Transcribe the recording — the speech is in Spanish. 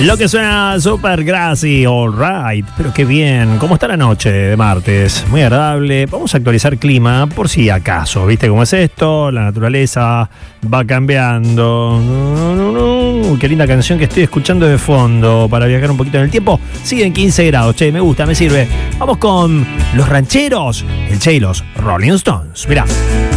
Lo que suena Super Grassy, all right. Pero qué bien. ¿Cómo está la noche de martes? Muy agradable. Vamos a actualizar clima por si acaso. ¿Viste cómo es esto? La naturaleza va cambiando. Qué linda canción que estoy escuchando de fondo para viajar un poquito en el tiempo. Siguen 15 grados. Che, me gusta, me sirve. Vamos con los rancheros, el Che y los Rolling Stones. Mirá.